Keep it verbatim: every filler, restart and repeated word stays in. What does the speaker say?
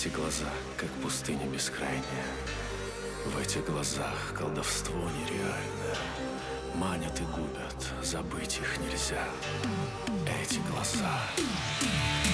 Эти глаза, как пустыня бескрайняя. В этих глазах колдовство нереальное. Манят и губят, забыть их нельзя. Эти глаза.